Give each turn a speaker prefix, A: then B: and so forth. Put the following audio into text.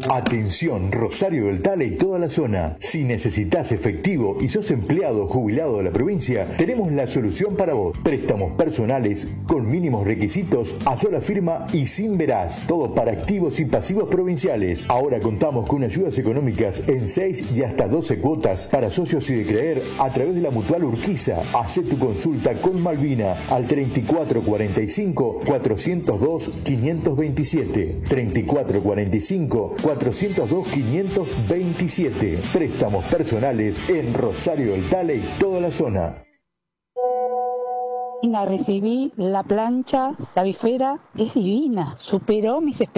A: Atención, Rosario del Tala y toda la zona. Si necesitas efectivo y sos empleado o jubilado de la provincia, tenemos la solución para vos. Préstamos personales con mínimos requisitos, a sola firma y sin verás. Todo para activos y pasivos provinciales. Ahora contamos con ayudas económicas en 6 y hasta 12 cuotas para socios y de creer a través de la Mutual Urquiza. Hacé tu consulta con Malvina al 3445 402 527. 3445 402 527. Préstamos personales en Rosario del Tala y toda la zona.
B: La recibí, la plancha, la bifera, es divina, superó mis expectativas.